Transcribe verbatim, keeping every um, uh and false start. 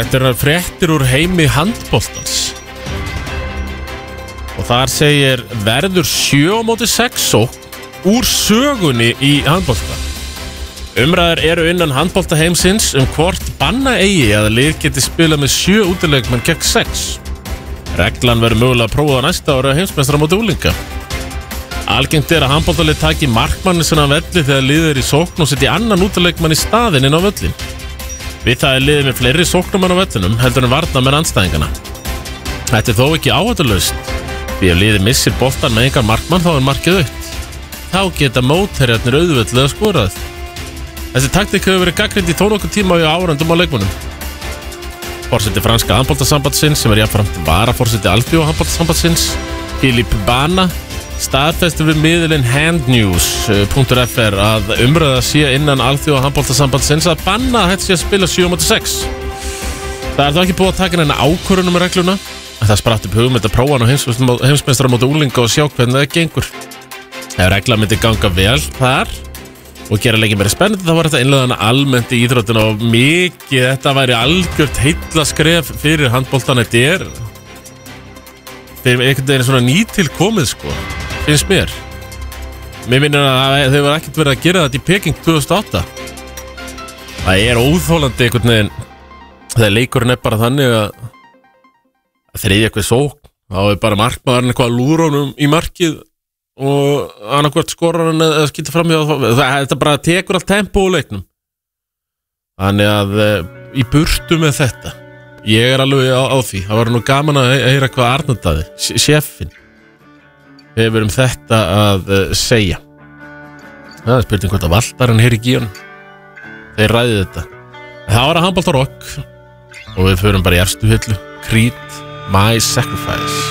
Þetta er fréttir úr heimi handboltans. Og þar segir verður sjö á móti sex sókn úr sögunni í handbolta. Umræður eru innan handbolta heimsins um hvort banna eigi að lið geti spilað með sjö útileikmenn gegn sex. Reglan verður mögulega að prófa næsta ára heimsmeistara móti unglinga. Algengt er að handboltalið taki markmanni sinna af velli þegar liðið er í sókn og setji annan útileikmann í staðinn inn á völlin. Við það er liðið með fleiri sóknumenn á vellinum heldur en varnarmenn andstæðingana. Þetta er þó ekki áhættulaust, því ef liðið missir boltan með engan markmann þá er markið autt. Þá geta mótherjarnir auðveldlega skorað. Þessi taktík hefur verið gagnrýnd í þó nokkuð tíma á árendum á leikmönnum. Forseti franska handboltasambandsins, sem er jafnframt varaforseti alþjóðahandboltasambandsins, Philippe Bana, staðfestir við miðilinn handnews punktur f r að umræða sé innan alþjóðahandboltasambandsins að banna að þetta sé að spila sjö á móti sex. Það er þá ekki búið að taka neina ákvörðun um regluna, en það spratt upp hugmynd að prófa hann á heimsmeistara móti unglinga og sjá hvernig það gengur. Ef regla myndi ganga vel þar og gera leikinn meira spennandi, þá var þetta innleiða hana almennt í íþróttinu og mikið þetta væri algjört heillaskref fyrir handboltan. Þetta er fyrir einhvern veginn svona nýtilkomið, sko, finnst mér. Mér minnir að þau var ekkert verið að gera þetta í Peking tvö þúsund og átta. Það er óþólandi einhvern veginn þegar leikurinn er bara þannig að að þriðja eitthvað sókn, þá er bara markmaðurinn eitthvað að lúra honum í markið og annarkvört skorar hann eða skýta fram hjá það. Þetta bara tekur allt tempo úr leiknum. Þannig að í burtu með þetta. Ég er alveg á, á því. Það var nú gaman að heyra hvað Arnar Daði, sjeffinn, hefur um þetta að uh, segja. Það er spurning hvort að Valdarinn heyri ekki í honum. Þeir ræði þetta. Það var að handbolta rock og við förum bara í efstu hillu. Creed, My Sacrifice.